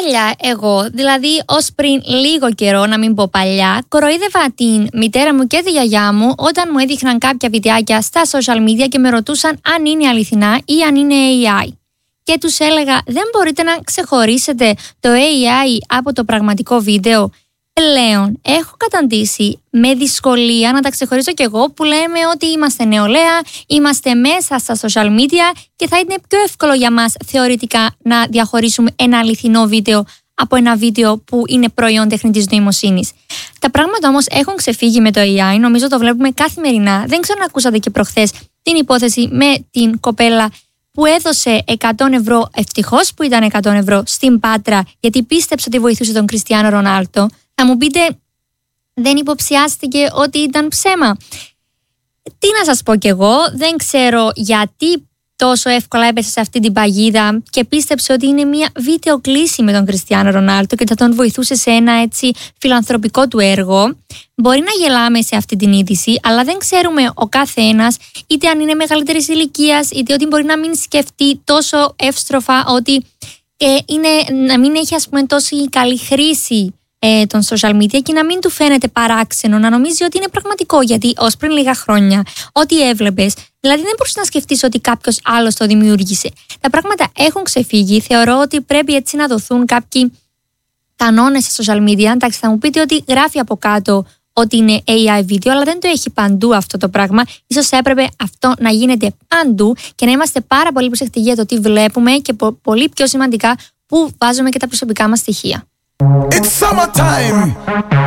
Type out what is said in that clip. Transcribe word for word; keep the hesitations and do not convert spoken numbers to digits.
παλιά εγώ, δηλαδή ως πριν λίγο καιρό, να μην πω παλιά, κοροϊδεύα την μητέρα μου και τη γιαγιά μου όταν μου έδειχναν κάποια βιντεάκια στα social media και με ρωτούσαν αν είναι αληθινά ή αν είναι έι άι. Και τους έλεγα, δεν μπορείτε να ξεχωρίσετε το έι άι από το πραγματικό βίντεο. Πλέον έχω καταντήσει με δυσκολία να τα ξεχωρίσω κι εγώ, που λέμε ότι είμαστε νεολαία, είμαστε μέσα στα social media και θα είναι πιο εύκολο για μας θεωρητικά να διαχωρίσουμε ένα αληθινό βίντεο από ένα βίντεο που είναι προϊόν τεχνητής νοημοσύνης. Τα πράγματα όμως έχουν ξεφύγει με το έι άι, νομίζω το βλέπουμε καθημερινά. Δεν ξέρω αν ακούσατε και προχθές την υπόθεση με την κοπέλα που έδωσε εκατό ευρώ, ευτυχώς που ήταν εκατό ευρώ, στην Πάτρα, γιατί πίστεψε ότι βοηθούσε τον Κριστιάνο Ρονάλντο. Θα μου πείτε, δεν υποψιάστηκε ότι ήταν ψέμα? Τι να σας πω κι εγώ, δεν ξέρω γιατί τόσο εύκολα έπεσε σε αυτή την παγίδα και πίστεψε ότι είναι μια βίντεο κλήση με τον Κριστιάνο Ρονάλντο και θα τον βοηθούσε σε ένα έτσι φιλανθρωπικό του έργο. Μπορεί να γελάμε σε αυτή την είδηση, αλλά δεν ξέρουμε ο κάθε ένας, είτε αν είναι μεγαλύτερης ηλικίας, είτε ότι μπορεί να μην σκεφτεί τόσο εύστροφα, ότι ε, είναι, να μην έχει, ας πούμε, τόση καλή χρήση ε, των social media και να μην του φαίνεται παράξενο, να νομίζει ότι είναι πραγματικό. Γιατί ως πριν λίγα χρόνια, ό,τι έβλεπες, δηλαδή δεν μπορούσες να σκεφτείς ότι κάποιος άλλος το δημιούργησε. Τα πράγματα έχουν ξεφύγει. Θεωρώ ότι πρέπει έτσι να δοθούν κάποιοι κανόνες στα social media. Εντάξει, θα μου πείτε ότι γράφει από κάτω ότι είναι έι άι βίντεο, αλλά δεν το έχει παντού αυτό το πράγμα. Ίσως έπρεπε αυτό να γίνεται παντού και να είμαστε πάρα πολύ προσεκτικοί για το τι βλέπουμε και πολύ πιο σημαντικά, που βάζουμε και τα προσωπικά μας στοιχεία. It's summertime.